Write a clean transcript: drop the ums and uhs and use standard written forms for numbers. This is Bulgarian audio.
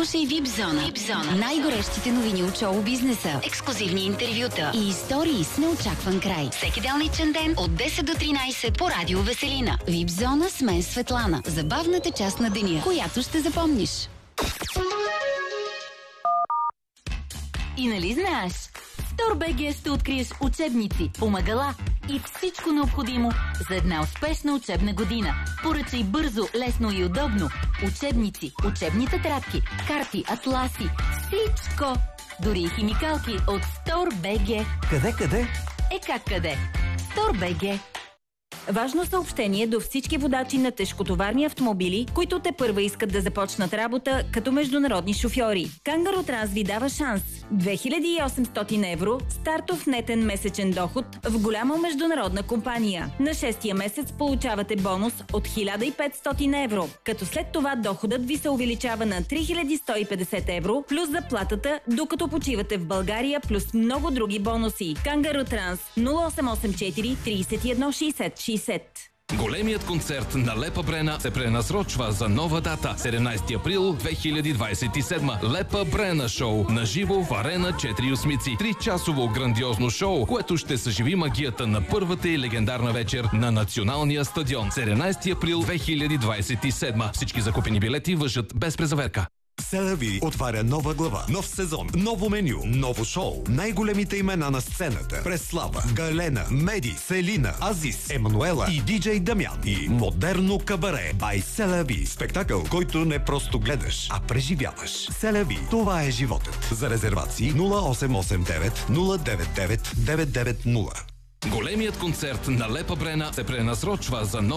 Слушай Випзона. Най-горещите новини от шоу бизнеса, ексклузивни интервюта и истории с неочакван край. Всеки делничен ден от 10 до 13 по Радио Веселина. Випзона с мен Светлана. Забавната част на деня, която ще запомниш. И нали знаеш? В StoreBG ще откриеш учебници, помагала и всичко необходимо за една успешна учебна година. Поръчай бързо, лесно и удобно. Учебници, учебни тетрадки, карти, атласи, всичко! Дори и химикалки от StoreBG. Къде? Как къде? StoreBG. Важно съобщение до всички водачи на тежкотоварни автомобили, които тепърва искат да започнат работа като международни шофьори. Кангаро Транс ви дава шанс. 2800 евро стартов нетен месечен доход в голяма международна компания. На 6-тия месец получавате бонус от 1500 евро, като след това доходът ви се увеличава на 3150 евро плюс заплатата, докато почивате в България, плюс много други бонуси. Кангаро Транс 0884 31 60 60. Големият концерт на Лепа Брена се пренасрочва за нова дата. 17 април 2027. Лепа Брена шоу. Наживо в Арена 4 осмици. 3-часово грандиозно шоу, което ще съживи магията на първата и легендарна вечер на Националния стадион. 17 април 2027. Всички закупени билети важат без презаверка. Селави отваря нова глава, нов сезон, ново меню, ново шоу. Най-големите имена на сцената: Преслава, Галена, Меди, Селина, Азис, Емануела и диджей Дамян. И модерно кабаре by Селави. Спектакъл, който не просто гледаш, а преживяваш. Селави, това е животът. За резервации 0889 099 990. Големият концерт на Лепа Брена се пренасрочва за